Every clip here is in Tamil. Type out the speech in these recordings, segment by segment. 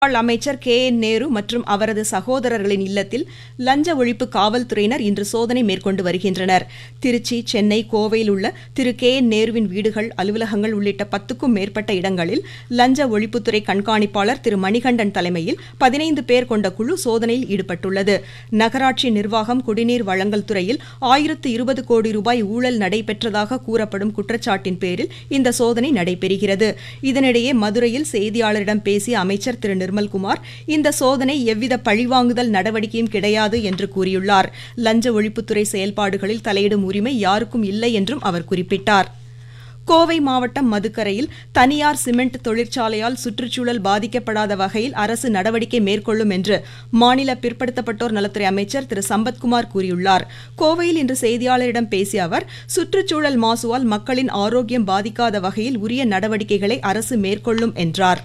முன்னாள் அமைச்சர் KN நேரு மற்றும் அவரது சகோதரர்களின் இல்லத்தில் லஞ்ச ஒழிப்பு காவல்துறையினர் இன்று சோதனை மேற்கொண்டு வருகின்றனர். திருச்சி, சென்னை, கோவையில் உள்ள திரு KN நேருவின் வீடுகள், அலுவலகங்கள் உள்ளிட்ட 10க்கும் மேற்பட்ட இடங்களில் லஞ்ச ஒழிப்புத்துறை கண்காணிப்பாளர் திரு மணிகண்டன் தலைமையில் 15 பேர் கொண்ட குழு சோதனையில் ஈடுபட்டுள்ளது. நகராட்சி நிர்வாகம், குடிநீர் வழங்கல் துறையில் 1020 கோடி ரூபாய் ஊழல் நடைபெற்றதாக கூறப்படும் குற்றச்சாட்டின் பேரில் இந்த சோதனை நடைபெறுகிறது. இதனிடையே மதுரையில் செய்தியாளரிடம் பேசிய அமைச்சர் திரு நிர்மல்குமார், இந்த சோதனை எவ்வித பழிவாங்குதல் நடவடிக்கையும் கிடையாது என்று கூறியுள்ளார். லஞ்ச ஒழிப்புத்துறை செயல்பாடுகளில் தலையிடும் உரிமை யாருக்கும் இல்லை என்றும் அவர் குறிப்பிட்டார். கோவை மாவட்டம் மதுக்கரையில் தனியார் சிமெண்ட் தொழிற்சாலையால் சுற்றுச்சூழல் பாதிக்கப்படாத வகையில் அரசு நடவடிக்கை மேற்கொள்ளும் என்று மாநில பிற்படுத்தப்பட்டோர் நலத்துறை அமைச்சர் திரு சம்பத்குமார் கூறியுள்ளார். கோவையில் இன்று செய்தியாளரிடம் பேசிய அவர், சுற்றுச்சூழல் மாசுவால் மக்களின் ஆரோக்கியம் பாதிக்காத வகையில் உரிய நடவடிக்கைகளை அரசு மேற்கொள்ளும் என்றார்.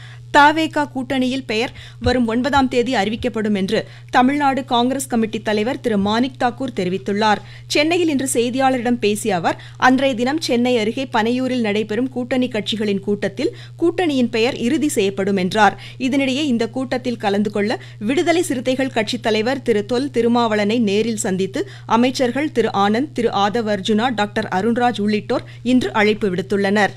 தவேக கூட்டணியில் பெயர் வரும் 9ஆம் தேதி அறிவிக்கப்படும் என்று தமிழ்நாடு காங்கிரஸ் கமிட்டி தலைவர் திரு மாணிக் தாக்கூர் தெரிவித்துள்ளார். சென்னையில் இன்று செய்தியாளரிடம் பேசிய அவர், அன்றைய தினம் சென்னை அருகே பனையூரில் நடைபெறும் கூட்டணி கட்சிகளின் கூட்டத்தில் கூட்டணியின் பெயர் இறுதி செய்யப்படும் என்றார். இதனிடையே இந்த கூட்டத்தில் கலந்து கொள்ள விடுதலை சிறுத்தைகள் கட்சித் தலைவர் திரு தொல் திருமாவளவனை நேரில் சந்தித்து அமைச்சர்கள் திரு ஆனந்த், திரு ஆதவ் அர்ஜுனா, டாக்டர் அருண்ராஜ் உள்ளிட்டோர் இன்று அழைப்பு விடுத்துள்ளனர்.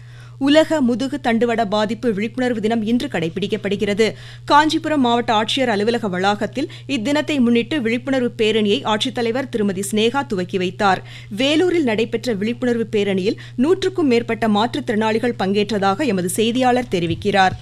உலக முதுகு தண்டுவட பாதிப்பு விழிப்புணர்வு தினம் இன்று கடைபிடிக்கப்படுகிறது. காஞ்சிபுரம் மாவட்ட ஆட்சியர் அலுவலக வளாகத்தில் இத்தினத்தை முன்னிட்டு விழிப்புணர்வு பேரணியை ஆட்சித்தலைவர் திருமதி ஸ்னேகா துவக்கி வைத்தார். வேலூரில் நடைபெற்ற விழிப்புணர்வு பேரணியில் 100க்கும் மேற்பட்ட மாற்றுத்திறனாளிகள் பங்கேற்றதாக எமது செய்தியாளர் தெரிவிக்கிறார்.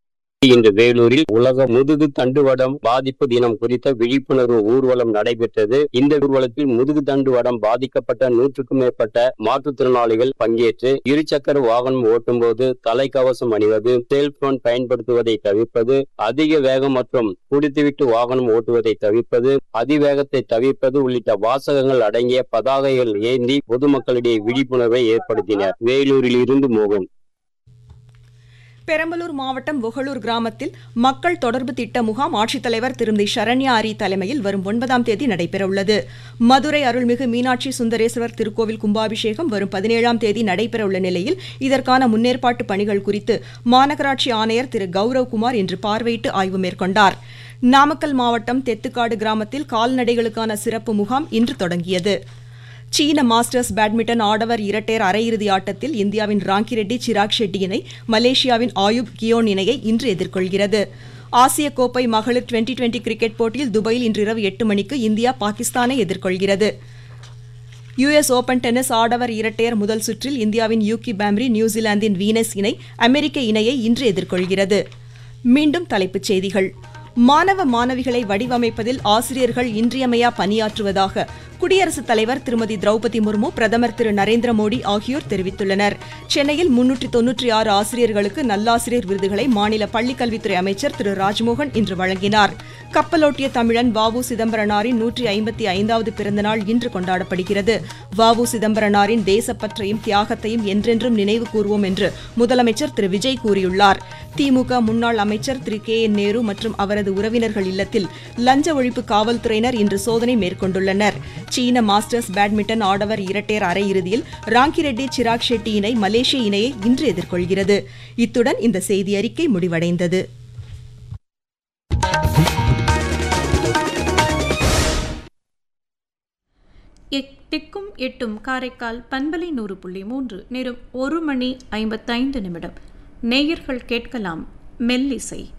இன்று வேலூரில் உலக முதுகு தண்டுவடம் பாதிப்பு தினம் குறித்த விழிப்புணர்வு ஊர்வலம் நடைபெற்றது. இந்த ஊர்வலத்தில் முதுகு தண்டுவடம் பாதிக்கப்பட்ட 100க்கும் மேற்பட்ட மாற்றுத்திறனாளிகள் பங்கேற்று இருசக்கர வாகனம் ஓட்டும் போது தலைக்கவசம் அணிவது, செல்போன் பயன்படுத்துவதை தவிர்ப்பது, அதிக வேகம் மற்றும் குடித்துவிட்டு வாகனம் ஓட்டுவதை தவிர்ப்பது, அதிவேகத்தை தவிர்ப்பது உள்ளிட்ட வாசகங்கள் அடங்கிய பதாகைகள் ஏந்தி பொதுமக்களிடையே விழிப்புணர்வை ஏற்படுத்தினர். வேலூரில் இருந்து மோகன். பெரம்பலூர் மாவட்டம் ஒகளூர் கிராமத்தில் மக்கள் தொடர்பு திட்ட முகாம் ஆட்சித்தலைவர் திருமதி சரண்யா அரி தலைமையில் வரும் 9ஆம் தேதி நடைபெறவுள்ளது. மதுரை அருள்மிகு மீனாட்சி சுந்தரேஸ்வரர் திருக்கோவில் கும்பாபிஷேகம் வரும் 17ஆம் தேதி நடைபெறவுள்ள நிலையில் இதற்கான முன்னேற்பாட்டு பணிகள் குறித்து மாநகராட்சி ஆணையர் திரு கௌரவ்குமார் இன்று பார்வையிட்டு ஆய்வு மேற்கொண்டார். நாமக்கல் மாவட்டம் தெத்துக்காடு கிராமத்தில் கால்நடைகளுக்கான சிறப்பு முகாம் இன்று தொடங்கியது. சீன மாஸ்டர்ஸ் பேட்மிண்டன் ஆடவர் இரட்டையர் அரையிறுதி ஆட்டத்தில் இந்தியாவின் ராங்கி ரெட்டி சிராக் ஷெட்டி இணை மலேசியாவின் ஆயுப் கியோன் இணையை இன்று எதிர்கொள்கிறது. ஆசிய கோப்பை மகளிர் 2020 கிரிக்கெட் போட்டியில் துபாயில் இன்று இரவு 8 மணிக்கு இந்தியா பாகிஸ்தானை எதிர்கொள்கிறது. US ஓபன் டென்னிஸ் ஆடவர் இரட்டையர் முதல் சுற்றில் இந்தியாவின் யூகி பாம்ரி, நியூசிலாந்தின் வீனஸ் இணை அமெரிக்க இணையை இன்று எதிர்கொள்கிறது. மீண்டும் தலைப்புச் செய்திகள். மாணவ மாணவிகளை வடிவமைப்பதில் ஆசிரியர்கள் இன்றியமையா பணியாற்றுவதாக குடியரசுத் தலைவர் திருமதி திரௌபதி முர்மு, பிரதமர் திரு நரேந்திர மோடி ஆகியோர் தெரிவித்துள்ளனர். சென்னையில் 396 ஆசிரியர்களுக்கு நல்லாசிரியர் விருதுகளை மாநில பள்ளிக்கல்வித்துறை அமைச்சர் திரு ராஜ்மோகன் இன்று வழங்கினார். கப்பலோட்டிய தமிழன் வ.உ. சிதம்பரனாரின் 155வது பிறந்தநாள் இன்று கொண்டாடப்படுகிறது. வ.உ. சிதம்பரனாரின் தேசப்பற்றையும் தியாகத்தையும் என்றென்றும் நினைவு கூர்வோம் என்று முதலமைச்சர் திரு விஜய் கூறியுள்ளார். திமுக முன்னாள் அமைச்சர் திரு KN நேரு மற்றும் அவரது உறவினர்கள் இல்லத்தில் லஞ்ச ஒழிப்பு காவல்துறையினர் இன்று சோதனை மேற்கொண்டுள்ளனர். சீன மாஸ்டர்ஸ் பேட்மிண்டன் ஆடவர் இரட்டையர் அரையிறுதியில் ராங்கி ரெட்டி சிராக் ஷெட்டி இணை மலேசிய இணையை இன்று எதிர்கொள்கிறது. இத்துடன் இந்த செய்தி அறிக்கை முடிவடைந்தது. திக்கும் எட்டும் காரைக்கால் பண்பலை 100.3 நேரம் 1 மணி 55 நிமிடம். நேயர்கள் கேட்கலாம் மெல்லிசை.